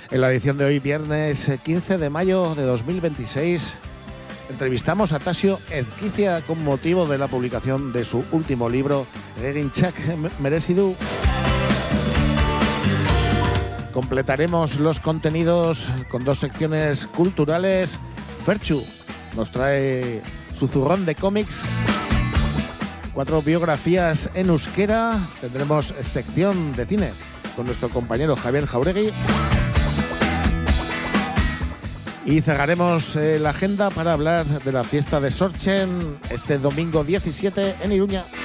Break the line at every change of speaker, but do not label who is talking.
En la edición de hoy, viernes 15 de mayo de 2026, entrevistamos a Tasio Ezkiza con motivo de la publicación de su último libro, Egintzak Merezi du. Completaremos los contenidos con dos secciones culturales. Ferchu nos trae su zurrón de cómics, 4 biografías en euskera. Tendremos sección de cine con nuestro compañero Javier Jauregui. Y cerraremos la agenda para hablar de la fiesta de Sortxen este domingo 17 en Iruña.